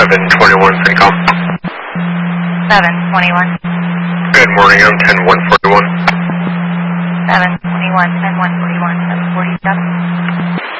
721 Syncom. 721. Good morning, I'm 10141. 721, 10141, 747.